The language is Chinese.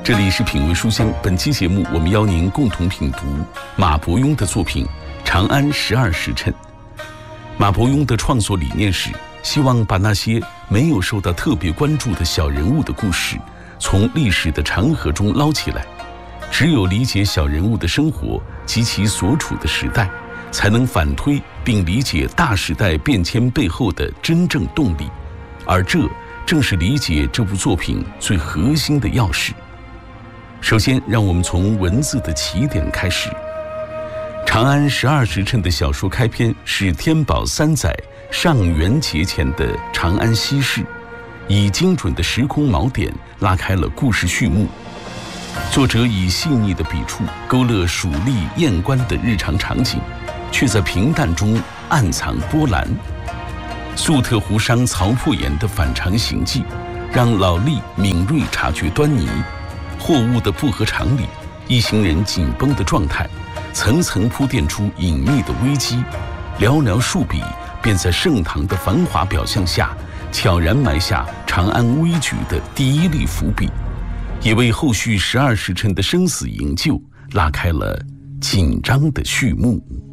这里是品味书香，本期节目我们邀您共同品读马伯庸的作品《长安12时辰》。马伯庸的创作理念是希望把那些没有受到特别关注的小人物的故事从历史的长河中捞起来。只有理解小人物的生活及其所处的时代，才能反推并理解大时代变迁背后的真正动力，而这正是理解这部作品最核心的钥匙。首先，让我们从文字的起点开始。长安12时辰的小说开篇是天宝3载上元节前的长安西市，以精准的时空锚点拉开了故事序幕。作者以细腻的笔触勾勒蜀吏验官的日常场景，却在平淡中暗藏波澜。粟特湖商曹破岩的反常行迹，让老吏敏锐察觉端倪。货物的不合常理，一行人紧绷的状态，层层铺垫出隐秘的危机。寥寥数笔，便在盛唐的繁华表象下，悄然埋下长安危局的第一粒伏笔，也为后续12时辰的生死营救拉开了紧张的序幕。